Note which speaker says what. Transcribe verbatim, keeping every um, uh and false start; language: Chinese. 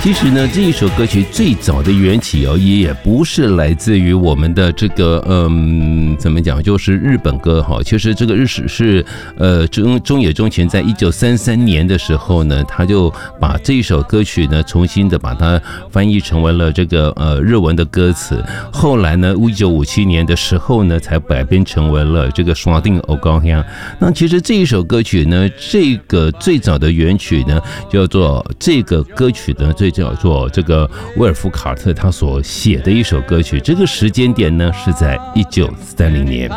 Speaker 1: 其实呢，这一首歌曲最早的缘起哦，也不是来自于我们的这个嗯，怎么讲，就是日本歌哈。其实这个日史是呃中中野忠贤在一九三三年的时候呢，他就把这一首歌曲呢重新的把它翻译成为了这个呃日文的歌词。后来呢，一九五七年的时候呢，才改编成为了这个刷定欧高香。那其实这一首歌曲呢，这个最早的原曲呢，叫做这个歌曲呢，最叫做这个威尔夫卡特他所写的一首歌曲。这个时间点呢是在一九三零年。